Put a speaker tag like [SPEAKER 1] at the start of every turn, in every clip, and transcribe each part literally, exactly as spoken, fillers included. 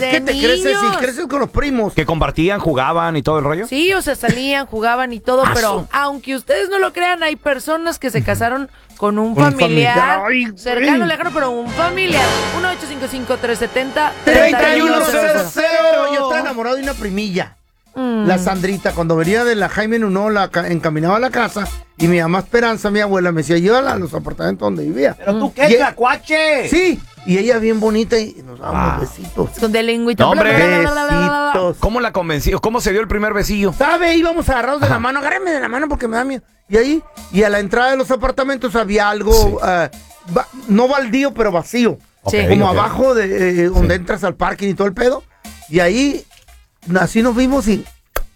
[SPEAKER 1] desde
[SPEAKER 2] ¿Qué te
[SPEAKER 1] niños.
[SPEAKER 2] creces y creces con los primos?
[SPEAKER 3] ¿Que compartían, jugaban y todo el rollo?
[SPEAKER 1] Sí, o sea, salían, jugaban y todo, pero aunque ustedes no lo crean, hay personas que se casaron con un
[SPEAKER 2] Un
[SPEAKER 1] familiar,
[SPEAKER 2] familiar. Ay, güey.
[SPEAKER 1] cercano, lejano, pero un familiar. uno ocho cinco cinco, tres siete cero,
[SPEAKER 2] treinta y uno cero
[SPEAKER 1] cero
[SPEAKER 2] cero. Yo estaba enamorado de una primilla.
[SPEAKER 1] Mm.
[SPEAKER 2] La Sandrita, cuando venía de la Jaime Nuno, la ca- encaminaba a la casa y mi mamá Esperanza, mi abuela, me decía, llévala a los apartamentos donde vivía.
[SPEAKER 4] ¿Pero tú qué,
[SPEAKER 2] Y-
[SPEAKER 4] tlacuache?
[SPEAKER 2] Sí, y ella bien bonita y nos dábamos
[SPEAKER 3] Ah.
[SPEAKER 2] besitos.
[SPEAKER 1] Con de lengüita.
[SPEAKER 3] No, hombre.
[SPEAKER 1] bla, bla, bla, bla, bla, bla, bla.
[SPEAKER 2] Besitos.
[SPEAKER 3] ¿Cómo la convenció? ¿Cómo se dio el primer besillo?
[SPEAKER 2] ¿Sabe? Íbamos agarrados de la mano, agárreme de la mano porque me da miedo. Y ahí, y a la entrada de los apartamentos había algo,
[SPEAKER 3] Sí.
[SPEAKER 2] ah, va- no baldío, pero vacío.
[SPEAKER 1] Sí.
[SPEAKER 3] Ok,
[SPEAKER 2] Como
[SPEAKER 3] ok.
[SPEAKER 2] abajo de eh, donde
[SPEAKER 3] Sí.
[SPEAKER 2] entras al parking y todo el pedo. Y ahí, así nos vimos y...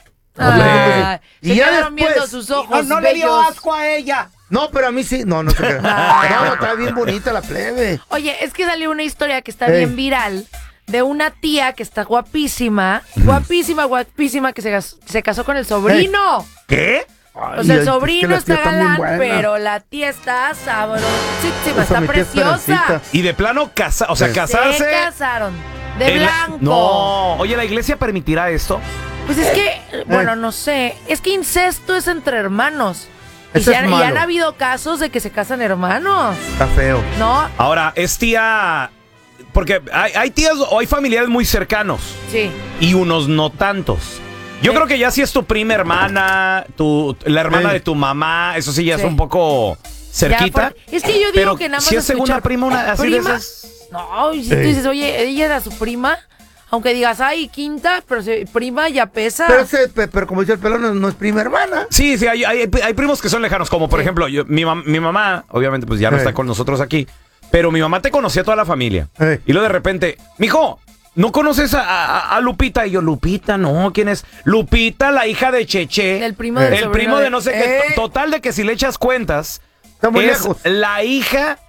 [SPEAKER 1] Ay,
[SPEAKER 2] Y
[SPEAKER 1] se
[SPEAKER 2] ya
[SPEAKER 1] quedaron viendo
[SPEAKER 2] después-
[SPEAKER 1] sus
[SPEAKER 4] No,
[SPEAKER 1] ojos
[SPEAKER 4] no le dio
[SPEAKER 1] bellos.
[SPEAKER 4] asco a ella.
[SPEAKER 2] No, pero a mí sí. No, no se crea.
[SPEAKER 1] Ay.
[SPEAKER 2] No, está bien bonita la plebe.
[SPEAKER 1] Oye, es que salió una historia que está
[SPEAKER 2] Ey.
[SPEAKER 1] bien viral de una tía que está guapísima, guapísima, guapísima, que se, gas- se casó con el sobrino.
[SPEAKER 3] ¿Qué?
[SPEAKER 1] O sea, el sobrino está galán,
[SPEAKER 2] pero
[SPEAKER 1] pero la tía está sabrosísima,
[SPEAKER 2] Esa
[SPEAKER 1] está
[SPEAKER 2] mi tía
[SPEAKER 1] preciosa.
[SPEAKER 2] Esperancita.
[SPEAKER 3] Y de plano, casa, o sea,
[SPEAKER 2] Sí.
[SPEAKER 3] casarse.
[SPEAKER 1] Se casaron. De
[SPEAKER 3] en la-
[SPEAKER 1] blanco.
[SPEAKER 3] No, oye, ¿la iglesia permitirá esto?
[SPEAKER 1] Pues es que, bueno, no sé. Es que incesto es entre hermanos. Y,
[SPEAKER 2] Eso
[SPEAKER 1] se
[SPEAKER 2] es
[SPEAKER 1] han, y
[SPEAKER 2] malo.
[SPEAKER 1] han habido casos de que se casan hermanos,
[SPEAKER 2] Está feo.
[SPEAKER 1] ¿no?
[SPEAKER 3] Ahora, es tía. Porque hay, hay tías o hay familiares muy cercanos
[SPEAKER 1] Sí.
[SPEAKER 3] y unos no tantos. Yo
[SPEAKER 1] Sí.
[SPEAKER 3] creo que ya si es tu prima hermana, tu, la hermana
[SPEAKER 2] Sí.
[SPEAKER 3] de tu mamá, eso sí ya
[SPEAKER 1] Sí.
[SPEAKER 3] es un poco cerquita.
[SPEAKER 1] Ya, por- es que yo digo
[SPEAKER 3] pero
[SPEAKER 1] que nada más
[SPEAKER 3] si es segunda
[SPEAKER 1] escuchar
[SPEAKER 3] prima, una así de
[SPEAKER 1] prima,
[SPEAKER 3] esas.
[SPEAKER 1] No, y si
[SPEAKER 2] Sí.
[SPEAKER 1] tú dices, oye, ella era su prima, aunque digas, ay, quinta, pero si prima ya pesa.
[SPEAKER 2] Pero, ese, pe- pero como dice el pelón, no, no es prima hermana.
[SPEAKER 3] Sí, sí, hay, hay, hay primos que son lejanos, como por
[SPEAKER 1] Sí.
[SPEAKER 3] ejemplo, yo, mi, mam- mi mamá, obviamente, pues ya no
[SPEAKER 2] Sí.
[SPEAKER 3] está con nosotros aquí, pero mi mamá te conocía a toda la familia.
[SPEAKER 2] Sí.
[SPEAKER 3] Y luego de repente, mijo, ¿no conoces a, a- a Lupita? Y yo, Lupita, no, ¿quién es? Lupita, la hija de Cheche.
[SPEAKER 1] El primo del
[SPEAKER 3] El
[SPEAKER 1] sobrino
[SPEAKER 3] primo de
[SPEAKER 1] de-
[SPEAKER 3] no sé qué.
[SPEAKER 1] Eh.
[SPEAKER 3] Total de que si le echas cuentas,
[SPEAKER 2] Está muy
[SPEAKER 3] es
[SPEAKER 2] lejos.
[SPEAKER 3] la hija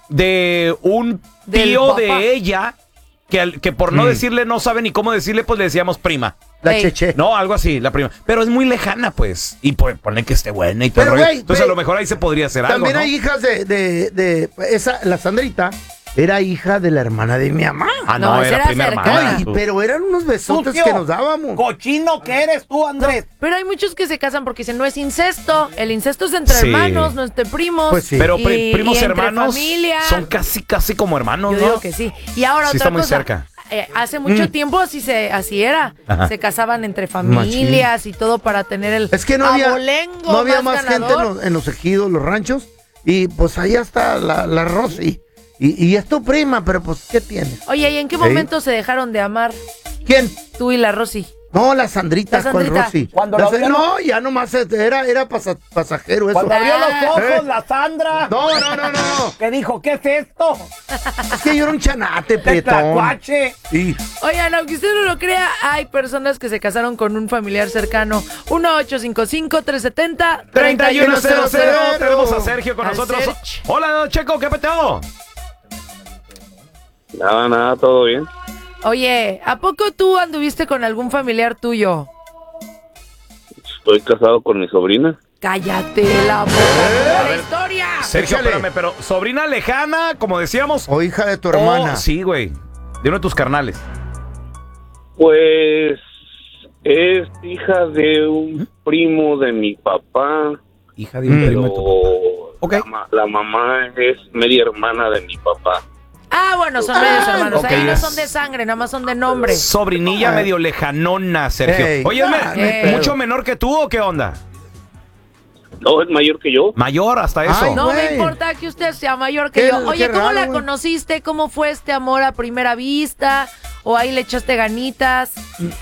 [SPEAKER 3] de un
[SPEAKER 1] Del
[SPEAKER 3] tío
[SPEAKER 1] papá.
[SPEAKER 3] de ella, que, al- que por no
[SPEAKER 2] Mm.
[SPEAKER 3] decirle, no sabe ni cómo decirle, pues le decíamos prima.
[SPEAKER 2] La
[SPEAKER 1] Ey.
[SPEAKER 2] cheche.
[SPEAKER 3] No, algo así, la prima. Pero es muy lejana, pues. Y pues, ponle que esté buena y todo el
[SPEAKER 2] Pero,
[SPEAKER 3] rollo.
[SPEAKER 2] güey,
[SPEAKER 3] Entonces, a
[SPEAKER 2] güey,
[SPEAKER 3] lo mejor ahí se podría hacer algo,
[SPEAKER 2] También
[SPEAKER 3] ¿no?
[SPEAKER 2] hay hijas de, de, de esa, la Sandrita era hija de la hermana de mi mamá.
[SPEAKER 3] Ah, no,
[SPEAKER 1] No, esa
[SPEAKER 3] era
[SPEAKER 1] era
[SPEAKER 3] prima
[SPEAKER 1] cercana.
[SPEAKER 3] hermana.
[SPEAKER 2] Ay,
[SPEAKER 3] tú.
[SPEAKER 2] pero eran unos besotes
[SPEAKER 4] Sucio.
[SPEAKER 2] que nos dábamos.
[SPEAKER 4] Cochino que eres tú, Andrés.
[SPEAKER 1] Pero hay muchos que se casan porque dicen, no es incesto. El incesto es entre
[SPEAKER 3] Sí.
[SPEAKER 1] hermanos, no entre primos.
[SPEAKER 2] Pues sí.
[SPEAKER 3] Pero
[SPEAKER 1] Y-
[SPEAKER 3] pri- primos
[SPEAKER 1] y entre
[SPEAKER 3] hermanos
[SPEAKER 1] familia.
[SPEAKER 3] son casi, casi como hermanos,
[SPEAKER 1] Yo
[SPEAKER 3] ¿no?
[SPEAKER 1] digo que sí. Y ahora
[SPEAKER 3] Sí
[SPEAKER 1] otra
[SPEAKER 3] está muy
[SPEAKER 1] cosa.
[SPEAKER 3] cerca.
[SPEAKER 1] eh, hace mucho tiempo así se así era.
[SPEAKER 3] Ajá.
[SPEAKER 1] Se casaban entre familias y todo para tener el
[SPEAKER 2] Es que no había,
[SPEAKER 1] abolengo
[SPEAKER 2] no había más, gente en
[SPEAKER 1] ganador.
[SPEAKER 2] los, en los ejidos, los ranchos. Y pues ahí está la, la Rosy. Y, y es tu prima, pero pues, ¿qué tienes?
[SPEAKER 1] Oye, ¿y en qué
[SPEAKER 2] ¿Sí?
[SPEAKER 1] momento se dejaron de amar
[SPEAKER 2] ¿Quién?
[SPEAKER 1] tú y la Rosy?
[SPEAKER 2] No, la Sandrita,
[SPEAKER 1] La
[SPEAKER 2] ¿cuál
[SPEAKER 1] Sandrita.
[SPEAKER 2] Rosy?
[SPEAKER 4] Cuando
[SPEAKER 2] La
[SPEAKER 4] la
[SPEAKER 2] Sa-
[SPEAKER 4] vieron-
[SPEAKER 2] no, ya nomás era, era pasa- pasajero eso.
[SPEAKER 4] Cuando abrió los
[SPEAKER 1] Ah.
[SPEAKER 4] ojos,
[SPEAKER 2] Eh.
[SPEAKER 4] la Sandra.
[SPEAKER 2] No, no, no, no.
[SPEAKER 4] Que dijo, ¿qué es esto?
[SPEAKER 2] Es que yo era un chanate,
[SPEAKER 4] De
[SPEAKER 2] petón.
[SPEAKER 4] tlacuache.
[SPEAKER 2] Sí.
[SPEAKER 1] Oigan, aunque usted no lo crea, hay personas que se casaron con un familiar cercano. uno ocho cinco cinco, tres siete cero,
[SPEAKER 3] treinta y uno cero cero. Tenemos a Sergio con
[SPEAKER 1] Al
[SPEAKER 3] nosotros.
[SPEAKER 1] Serge.
[SPEAKER 3] Hola, Checo, ¿qué peteo?
[SPEAKER 5] Nada, nada, todo bien.
[SPEAKER 1] Oye, ¿a poco tú anduviste con algún familiar tuyo?
[SPEAKER 5] Estoy casado con mi sobrina.
[SPEAKER 1] Cállate la boca, la historia.
[SPEAKER 3] Sergio,
[SPEAKER 2] Échale.
[SPEAKER 3] espérame, pero sobrina lejana, como decíamos.
[SPEAKER 2] O hija de tu hermana.
[SPEAKER 3] Oh, sí, güey. De uno de tus carnales.
[SPEAKER 5] Pues es hija de un primo de mi papá,
[SPEAKER 3] Hija de un
[SPEAKER 2] Mm.
[SPEAKER 3] primo de tu
[SPEAKER 5] pero
[SPEAKER 3] Ok.
[SPEAKER 5] la, ma- la mamá es media hermana de mi papá.
[SPEAKER 1] Ah, bueno, son medios hermanos.
[SPEAKER 3] ok,
[SPEAKER 1] Ahí no
[SPEAKER 3] es-
[SPEAKER 1] son de sangre, nada más son de nombre.
[SPEAKER 3] Sobrinilla
[SPEAKER 2] Ah.
[SPEAKER 3] medio lejanona, Sergio.
[SPEAKER 2] Ey.
[SPEAKER 3] Oye, ¿es me-
[SPEAKER 2] Ah,
[SPEAKER 1] no hay
[SPEAKER 2] pedo.
[SPEAKER 3] mucho menor que tú o qué onda?
[SPEAKER 5] No, es mayor que yo.
[SPEAKER 3] Mayor hasta eso.
[SPEAKER 2] Ay,
[SPEAKER 1] No me
[SPEAKER 2] güey.
[SPEAKER 1] importa que usted sea mayor que
[SPEAKER 2] Qué-
[SPEAKER 1] yo. Oye,
[SPEAKER 2] qué
[SPEAKER 1] ¿cómo
[SPEAKER 2] raro,
[SPEAKER 1] la
[SPEAKER 2] güey.
[SPEAKER 1] conociste? ¿Cómo fue este amor a primera vista? ¿O ahí le echaste ganitas?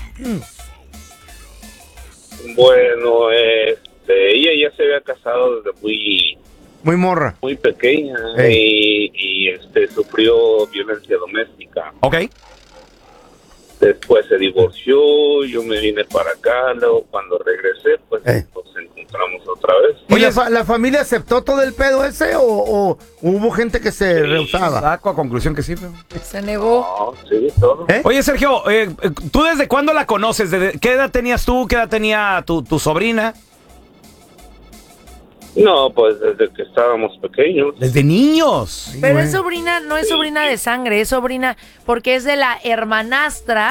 [SPEAKER 5] Bueno, este, ella ya se había casado desde muy
[SPEAKER 2] Muy morra.
[SPEAKER 5] muy pequeña
[SPEAKER 2] Ey.
[SPEAKER 5] y, y, este sufrió violencia doméstica.
[SPEAKER 3] Ok.
[SPEAKER 5] Después se divorció, yo me vine para acá, luego cuando regresé, pues
[SPEAKER 2] Ey.
[SPEAKER 5] nos encontramos otra vez.
[SPEAKER 2] ¿Y
[SPEAKER 3] Oye,
[SPEAKER 2] la, fa- la familia aceptó todo el pedo ese o, o hubo gente que se rehusaba?
[SPEAKER 3] Saco a conclusión que sí. pero-
[SPEAKER 1] Se negó.
[SPEAKER 5] No, sí, todo.
[SPEAKER 2] ¿Eh?
[SPEAKER 3] Oye, Sergio, eh, eh, ¿tú desde cuándo la conoces? ¿Desde ¿Qué edad tenías tú? ¿Qué edad tenía tu, tu sobrina?
[SPEAKER 5] No, pues desde que estábamos pequeños.
[SPEAKER 3] Desde niños.
[SPEAKER 1] Pero
[SPEAKER 2] güey.
[SPEAKER 1] es sobrina, no es sobrina de sangre, es sobrina porque es de la hermanastra